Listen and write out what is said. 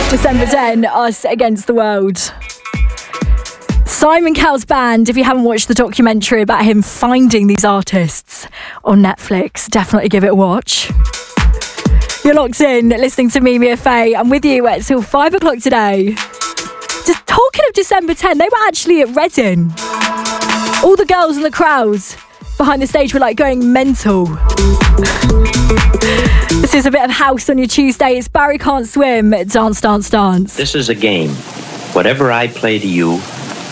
December 10, Us Against the World. Simon Cowell's band, if you haven't watched the documentary about him finding these artists on Netflix, definitely give it a watch. You're locked in, listening to Mimi Faye. I'm with you till 5 o'clock today. Just talking of December 10, they were actually at Reading. All the girls in the crowds behind the stage were like going mental. This is a bit of house on your Tuesday. It's Barry Can't Swim, Dance, Dance, Dance. This is a game. Whatever I play to you,